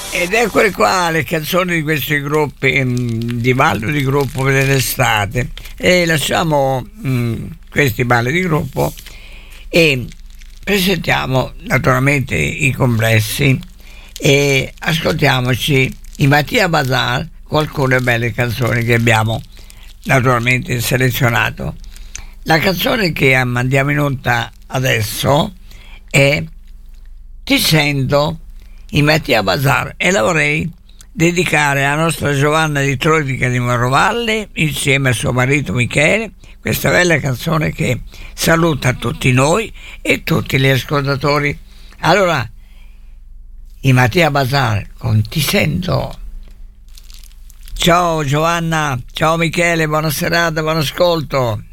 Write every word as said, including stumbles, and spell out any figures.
Ed eccole qua le canzoni di questi gruppi, mh, di ballo di gruppo per l'estate, e lasciamo mh, questi balli di gruppo e presentiamo naturalmente i complessi e ascoltiamoci i Mattia Bazar con alcune belle canzoni che abbiamo naturalmente selezionato. La canzone che mandiamo in onda adesso è Ti sento, i Mattia Bazar, e la vorrei dedicare alla nostra Giovanna di Troitica di Morovalle insieme a suo marito Michele, questa bella canzone che saluta tutti noi e tutti gli ascoltatori. Allora, i Mattia Bazar con Ti sento. Ciao Giovanna, ciao Michele, buona serata, buon ascolto.